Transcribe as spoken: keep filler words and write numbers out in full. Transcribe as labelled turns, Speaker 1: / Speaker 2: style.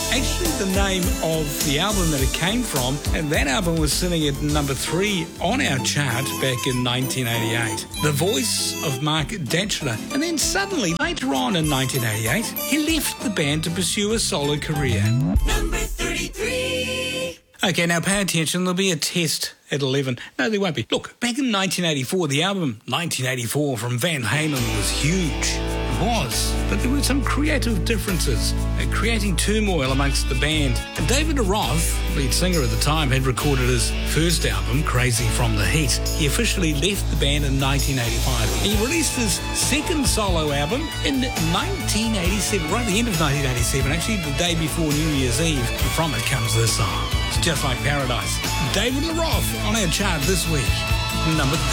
Speaker 1: actually the name of the album that it came from, and that album was sitting at number three on our chart back in nineteen eighty-eight. The voice of Mark Datchler. And then suddenly, later on in nineteen eighty-eight, he left the band to pursue a solo career.
Speaker 2: Number thirty-three.
Speaker 1: Okay, now pay attention. There'll be a test at eleven. No, there won't be. Look, back in nineteen eighty-four, the album nineteen eighty-four from Van Halen was huge. It was. But there were some creative differences, uh, creating turmoil amongst the band. And David Roth, lead singer at the time, had recorded his first album, Crazy from the Heat. He officially left the band in nineteen eighty-five. He released his second solo album in nineteen eighty-seven, right at the end of nineteen eighty-seven, actually the day before New Year's Eve. And from it comes this song. It's Just Like Paradise. David Roth on our chart this week, number